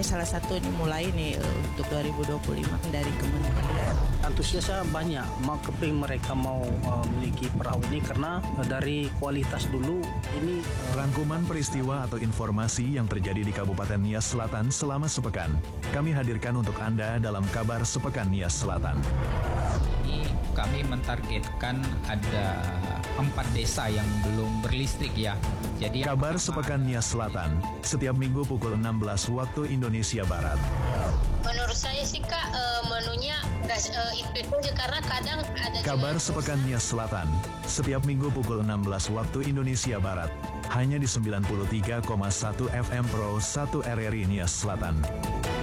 salah satu mulai nih untuk 2025 dari Kementerian. Antusiasnya banyak, keping mereka mau memiliki perahu ini karena dari kualitas dulu ini. Rangkuman peristiwa atau informasi yang terjadi di Kabupaten Nias Selatan selama sepekan kami hadirkan untuk Anda dalam Kabar Sepekan Nias Selatan. Kami mentargetkan ada 4 desa yang belum berlistrik ya. Jadi Kabar Sepekan Nias Selatan setiap minggu pukul 16 waktu Indonesia Barat. Menurut saya sih Kak, menunya itu aja karena kadang ada. Kabar Sepekan Nias Selatan setiap minggu pukul 16 waktu Indonesia Barat hanya di 93,1 FM Pro 1 RRI Nias Selatan.